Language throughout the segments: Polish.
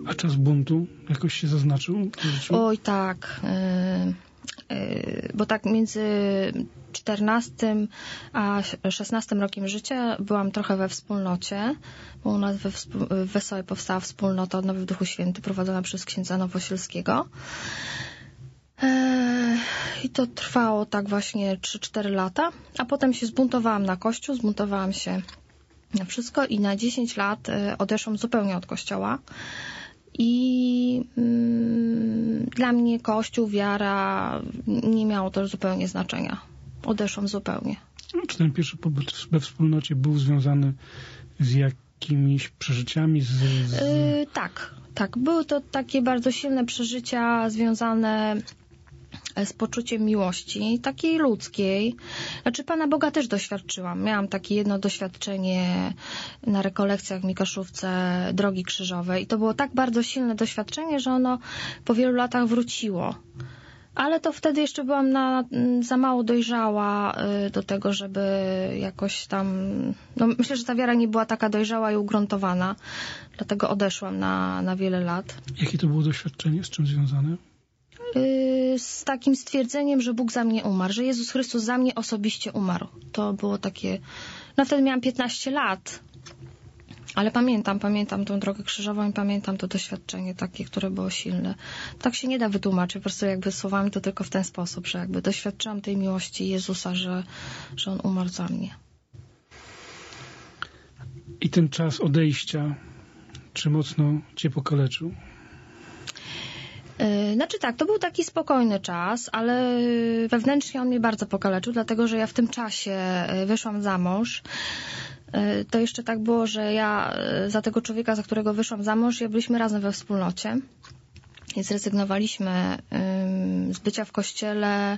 A czas buntu jakoś się zaznaczył w życiu? Oj, tak. Bo tak między 14 a 16 rokiem życia byłam trochę we wspólnocie, bo u nas w Wesołej powstała wspólnota Odnowy w Duchu Świętym prowadzona przez księdza Nowosielskiego. I to trwało tak właśnie 3-4 lata, a potem się zbuntowałam na Kościół, zbuntowałam się na wszystko i na 10 lat odeszłam zupełnie od Kościoła. I dla mnie Kościół, wiara nie miało to zupełnie znaczenia. Odeszłam zupełnie. Czy ten pierwszy pobyt we wspólnocie był związany z jakimiś przeżyciami? Tak. Były to takie bardzo silne przeżycia związane z poczuciem miłości, takiej ludzkiej. Znaczy Pana Boga też doświadczyłam. Miałam takie jedno doświadczenie na rekolekcjach w Mikaszówce Drogi Krzyżowej i to było tak bardzo silne doświadczenie, że ono po wielu latach wróciło. Ale to wtedy jeszcze byłam za mało dojrzała do tego, żeby jakoś tam... No myślę, że ta wiara nie była taka dojrzała i ugruntowana. Dlatego odeszłam na wiele lat. Jakie to było doświadczenie? Z czym związane? Z takim stwierdzeniem, że Bóg za mnie umarł, że Jezus Chrystus za mnie osobiście umarł. To było takie... No wtedy miałam 15 lat, ale pamiętam tą drogę krzyżową i pamiętam to doświadczenie takie, które było silne. Tak się nie da wytłumaczyć, po prostu jakby słowami to tylko w ten sposób, że jakby doświadczyłam tej miłości Jezusa, że On umarł za mnie. I ten czas odejścia, czy mocno cię pokaleczył? Znaczy tak, to był taki spokojny czas, ale wewnętrznie on mnie bardzo pokaleczył, dlatego że ja w tym czasie wyszłam za mąż. To jeszcze tak było, że ja za tego człowieka, za którego wyszłam za mąż, ja byliśmy razem we wspólnocie. I zrezygnowaliśmy z bycia w kościele,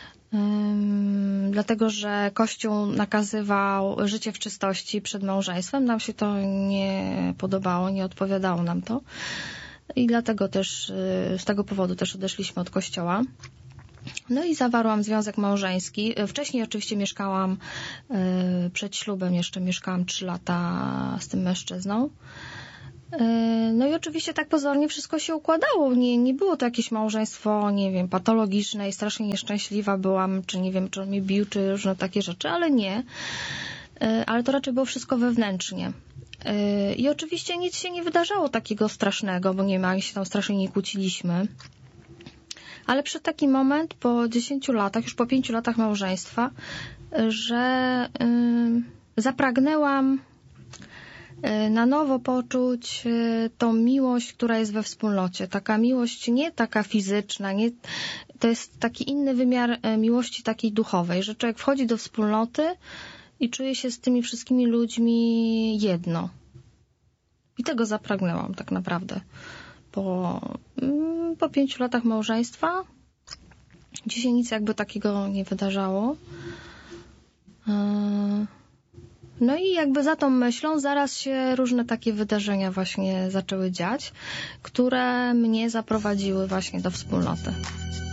dlatego że Kościół nakazywał życie w czystości przed małżeństwem. Nam się to nie podobało, nie odpowiadało nam to. I dlatego też, z tego powodu też odeszliśmy od Kościoła. No i zawarłam związek małżeński. Wcześniej oczywiście mieszkałam, przed ślubem jeszcze mieszkałam 3 lata z tym mężczyzną. No i oczywiście tak pozornie wszystko się układało. Nie było to jakieś małżeństwo, nie wiem, patologiczne i strasznie nieszczęśliwa byłam, czy nie wiem, czy on mnie bił, czy różne takie rzeczy, ale nie. Ale to raczej było wszystko wewnętrznie. I oczywiście nic się nie wydarzało takiego strasznego, bo nie wiem, ani się tam strasznie nie kłóciliśmy. Ale przyszedł taki moment po 10 latach, już po 5 latach małżeństwa, że zapragnęłam na nowo poczuć tą miłość, która jest we wspólnocie. Taka miłość nie taka fizyczna, nie, to jest taki inny wymiar miłości takiej duchowej, że człowiek wchodzi do wspólnoty i czuje się z tymi wszystkimi ludźmi jedno. I tego zapragnęłam tak naprawdę. Po 5 latach małżeństwa, gdzie się nic jakby takiego nie wydarzało. No i jakby za tą myślą zaraz się różne takie wydarzenia właśnie zaczęły dziać, które mnie zaprowadziły właśnie do wspólnoty.